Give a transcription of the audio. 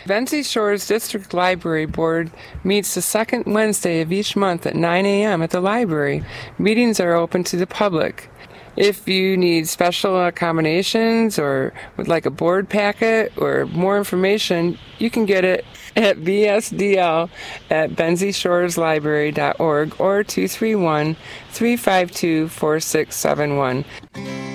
Benzie Shores District Library Board meets the second Wednesday of each month at 9 a.m. at the library. Meetings are open to the public. If you need special accommodations or would like a board packet or more information, you can get it at bsdl@benzieshoreslibrary.org or 231-352-4671.